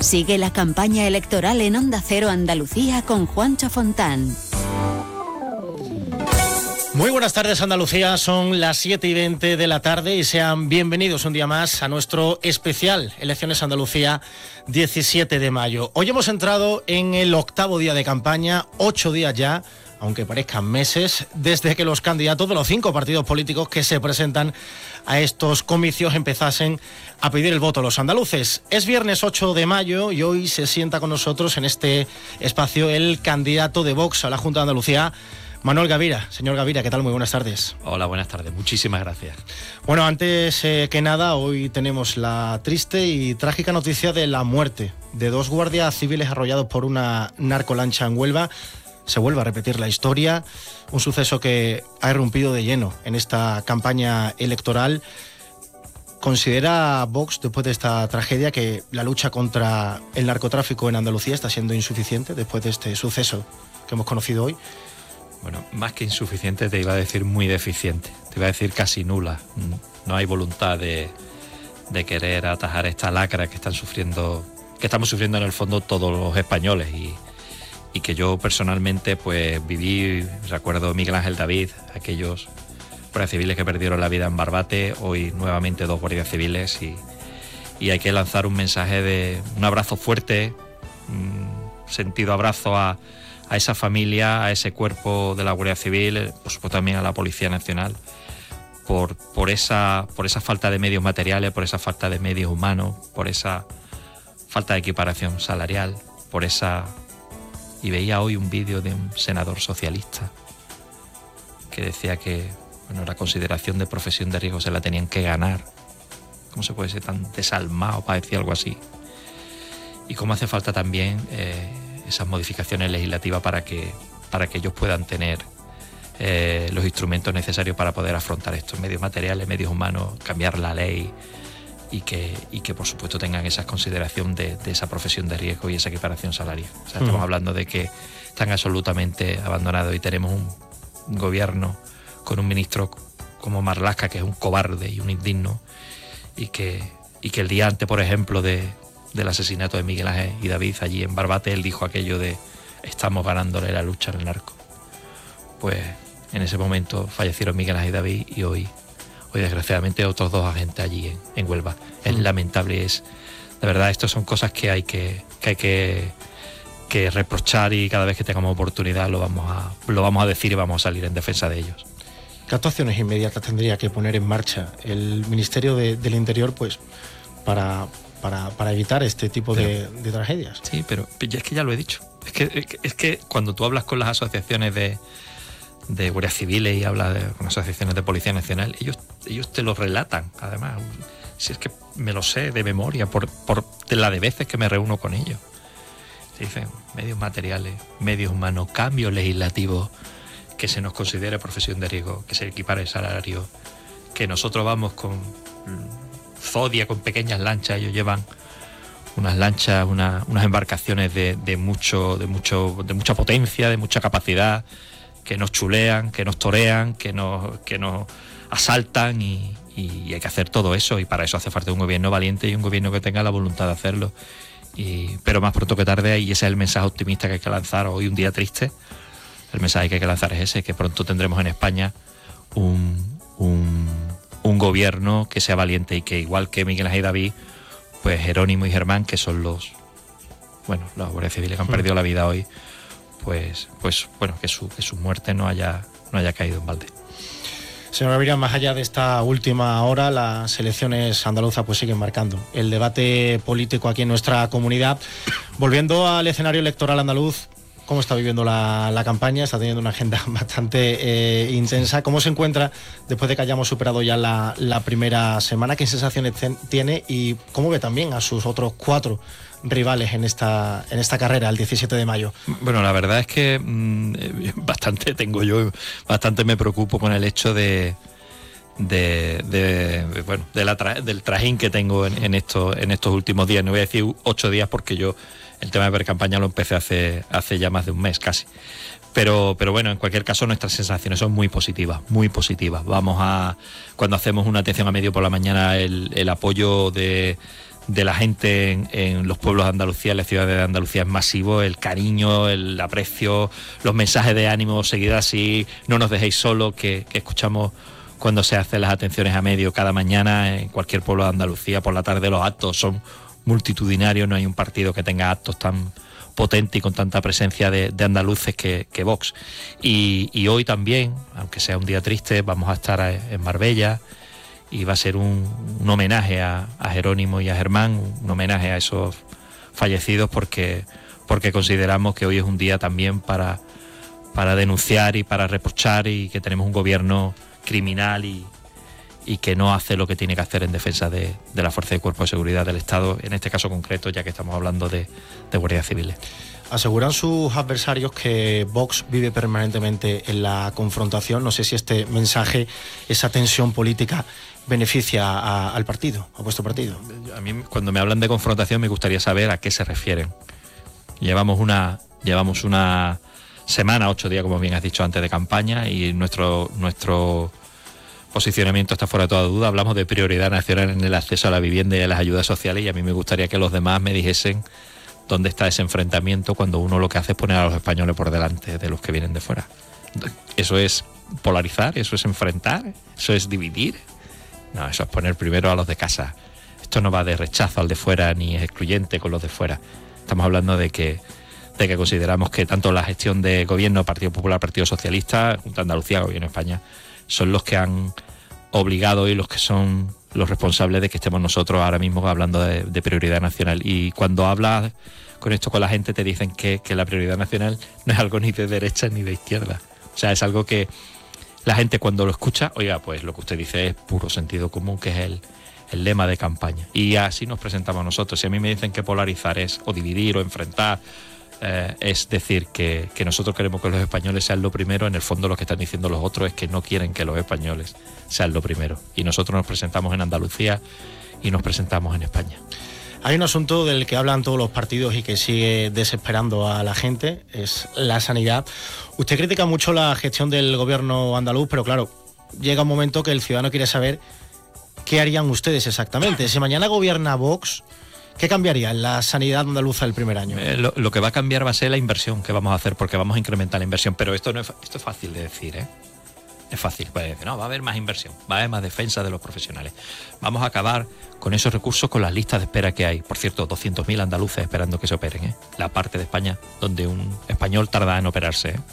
Sigue la campaña electoral en Onda Cero Andalucía con Juancho Fontán. Muy buenas tardes, Andalucía, son las 7:20 de la tarde y sean bienvenidos un día más a nuestro especial Elecciones Andalucía 17 de mayo. Hoy hemos entrado en el 8º día de campaña, 8 días ya, aunque parezcan meses, desde que los candidatos de los 5 partidos políticos que se presentan a estos comicios empezasen a pedir el voto a los andaluces. Es viernes 8 de mayo y hoy se sienta con nosotros en este espacio el candidato de Vox a la Junta de Andalucía, Manuel Gavira. Señor Gavira, ¿qué tal? Muy buenas tardes. Hola, buenas tardes. Muchísimas gracias. Bueno, antes que nada, hoy tenemos la triste y trágica noticia de la muerte de 2 guardias civiles arrollados por una narcolancha en Huelva. Se vuelve a repetir la historia, un suceso que ha irrumpido de lleno en esta campaña electoral. ¿Considera Vox, después de esta tragedia, que la lucha contra el narcotráfico en Andalucía está siendo insuficiente después de este suceso que hemos conocido hoy? Bueno, más que insuficiente te iba a decir muy deficiente, te iba a decir casi nula. No hay voluntad de querer atajar esta lacra que estamos sufriendo en el fondo todos los españoles y que yo personalmente pues viví, recuerdo Miguel Ángel David, aquellos guardias civiles que perdieron la vida en Barbate, hoy nuevamente 2 guardias civiles y hay que lanzar un mensaje de un abrazo fuerte, un sentido abrazo a esa familia, a ese cuerpo de la Guardia Civil, por supuesto también a la Policía Nacional, por esa falta de medios materiales, por esa falta de medios humanos, por esa falta de equiparación salarial, por esa... Y veía hoy un vídeo de un senador socialista que decía que la consideración de profesión de riesgo se la tenían que ganar. ¿Cómo se puede ser tan desalmado para decir algo así? Y cómo hace falta también esas modificaciones legislativas para que ellos puedan tener los instrumentos necesarios para poder afrontar estos medios materiales, medios humanos, cambiar la ley y que por supuesto tengan esa consideración de esa profesión de riesgo y esa equiparación salarial. O sea, estamos hablando de que están absolutamente abandonados y tenemos un gobierno con un ministro como Marlaska, que es un cobarde y un indigno, y que el día antes, por ejemplo, del asesinato de Miguel Ángel y David allí en Barbate, él dijo aquello de estamos ganándole la lucha al narco. Pues en ese momento fallecieron Miguel Ángel y David y hoy desgraciadamente otros 2 agentes allí en Huelva. Es lamentable, de verdad, estas son cosas que hay que reprochar y cada vez que tengamos oportunidad lo vamos a decir y vamos a salir en defensa de ellos. ¿Qué actuaciones inmediatas tendría que poner en marcha el Ministerio del Interior pues para evitar este tipo de tragedias? Sí, pero es que ya lo he dicho. Es que cuando tú hablas con las asociaciones de guardias civiles y hablas con asociaciones de Policía Nacional, ellos te lo relatan, además. Si es que me lo sé de memoria, por la de veces que me reúno con ellos. Te dicen medios materiales, medios humanos, cambios legislativos, que se nos considere profesión de riesgo, que se equipare el salario, que nosotros vamos con Zodia, con pequeñas lanchas, ellos llevan unas lanchas, unas embarcaciones de mucha potencia, de mucha capacidad, que nos chulean, que nos torean, que nos asaltan y hay que hacer todo eso, y para eso hace falta un gobierno valiente y un gobierno que tenga la voluntad de hacerlo. Pero más pronto que tarde, y ese es el mensaje optimista que hay que lanzar hoy, un día triste. El mensaje que hay que lanzar es ese, que pronto tendremos en España un gobierno que sea valiente y que, igual que Miguel Ángel y David, pues Jerónimo y Germán, que son los guardias civiles que han perdido la vida hoy, pues que su muerte no haya caído en balde. Señor Gavira, más allá de esta última hora, las elecciones andaluzas pues siguen marcando el debate político aquí en nuestra comunidad. Volviendo al escenario electoral andaluz, ¿cómo está viviendo la campaña? Está teniendo una agenda bastante intensa. ¿Cómo se encuentra después de que hayamos superado ya la primera semana? ¿Qué sensaciones tiene? Y ¿cómo ve también a sus otros 4 rivales en esta carrera el 17 de mayo? Bueno, la verdad es que bastante me preocupo con el hecho del trajín que tengo en estos últimos días. No voy a decir 8 días porque yo el tema de pre-campaña lo empecé hace ya más de un mes casi. Pero bueno, en cualquier caso nuestras sensaciones son muy positivas, muy positivas. Cuando hacemos una atención a medio por la mañana, el apoyo de la gente en los pueblos de Andalucía, en las ciudades de Andalucía es masivo, el cariño, el aprecio, los mensajes de ánimo, seguid así, no nos dejéis solos, que escuchamos cuando se hacen las atenciones a medio cada mañana en cualquier pueblo de Andalucía. Por la tarde los actos son multitudinarios, no hay un partido que tenga actos tan potentes y con tanta presencia de andaluces que Vox. Y hoy también, aunque sea un día triste, vamos a estar en Marbella, y va a ser un homenaje a Jerónimo y a Germán, un homenaje a esos fallecidos, porque consideramos que hoy es un día también para denunciar y para reprochar, y que tenemos un gobierno criminal y que no hace lo que tiene que hacer en defensa de la Fuerza de Cuerpo de Seguridad del Estado, en este caso concreto, ya que estamos hablando de guardias civiles. Aseguran sus adversarios que Vox vive permanentemente en la confrontación. No sé si este mensaje, esa tensión política, beneficia al partido, a vuestro partido. A mí, cuando me hablan de confrontación, me gustaría saber a qué se refieren. Llevamos una semana, 8 días, como bien has dicho antes, de campaña, y nuestro posicionamiento está fuera de toda duda. Hablamos de prioridad nacional en el acceso a la vivienda y a las ayudas sociales, y a mí me gustaría que los demás me dijesen dónde está ese enfrentamiento cuando uno lo que hace es poner a los españoles por delante de los que vienen de fuera. ¿Eso es polarizar? ¿Eso es enfrentar? ¿Eso es dividir? No, eso es poner primero a los de casa. Esto no va de rechazo al de fuera ni es excluyente con los de fuera. Estamos hablando de que consideramos que tanto la gestión de gobierno, Partido Popular, Partido Socialista, Junta de Andalucía, Gobierno de España, son los que han obligado y los que son los responsables de que estemos nosotros ahora mismo hablando de prioridad nacional. Y cuando hablas con esto con la gente, te dicen que la prioridad nacional no es algo ni de derecha ni de izquierda. O sea, es algo que la gente, cuando lo escucha, oiga, pues lo que usted dice es puro sentido común, que es el lema de campaña. Y así nos presentamos nosotros. Si a mí me dicen que polarizar es o dividir o enfrentar, es decir que nosotros queremos que los españoles sean lo primero, en el fondo lo que están diciendo los otros es que no quieren que los españoles sean lo primero. Y nosotros nos presentamos en Andalucía y nos presentamos en España. Hay un asunto del que hablan todos los partidos y que sigue desesperando a la gente, es la sanidad. Usted critica mucho la gestión del gobierno andaluz, pero claro, llega un momento que el ciudadano quiere saber qué harían ustedes exactamente. Si mañana gobierna Vox, ¿qué cambiaría en la sanidad andaluza el primer año? Lo que va a cambiar va a ser la inversión que vamos a hacer, porque vamos a incrementar la inversión. Pero esto es fácil de decir, ¿eh? Es fácil, puede decir, no, va a haber más inversión, va a haber más defensa de los profesionales. Vamos a acabar con esos recursos, con las listas de espera que hay. Por cierto, 200.000 andaluces esperando que se operen, ¿eh? La parte de España donde un español tarda en operarse, ¿eh?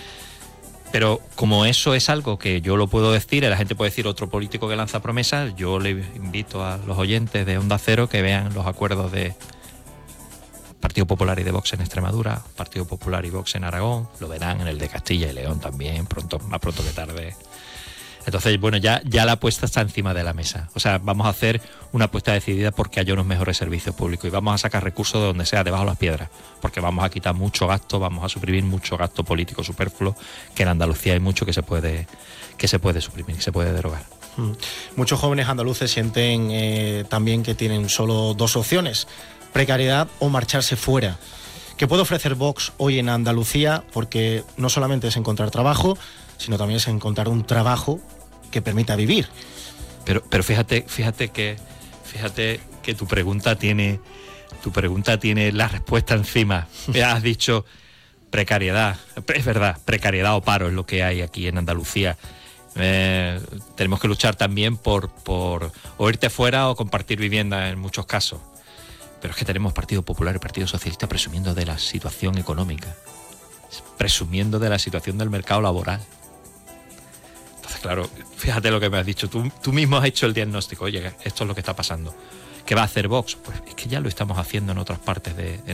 Pero como eso es algo que yo lo puedo decir, la gente puede decir otro político que lanza promesas, yo le invito a los oyentes de Onda Cero que vean los acuerdos de Partido Popular y de Vox en Extremadura, Partido Popular y Vox en Aragón, lo verán en el de Castilla y León también, más pronto que tarde. Entonces, bueno, ya la apuesta está encima de la mesa. O sea, vamos a hacer una apuesta decidida porque haya unos mejores servicios públicos y vamos a sacar recursos de donde sea, debajo de las piedras, porque vamos a quitar mucho gasto, vamos a suprimir mucho gasto político superfluo, que en Andalucía hay mucho que se puede suprimir, que se puede derogar. Muchos jóvenes andaluces sienten también que tienen solo dos opciones: precariedad o marcharse fuera. ¿Qué puede ofrecer Vox hoy en Andalucía? Porque no solamente es encontrar trabajo, sino también es encontrar un trabajo que permita vivir. Pero fíjate que tu pregunta tiene la respuesta encima. Has dicho precariedad. Es verdad, precariedad o paro es lo que hay aquí en Andalucía. Tenemos que luchar también por o irte fuera o compartir vivienda en muchos casos. Pero es que tenemos Partido Popular y Partido Socialista presumiendo de la situación económica, presumiendo de la situación del mercado laboral. Entonces, claro, fíjate lo que me has dicho. Tú mismo has hecho el diagnóstico. Oye, esto es lo que está pasando. ¿Qué va a hacer Vox? Pues es que ya lo estamos haciendo en otras partes de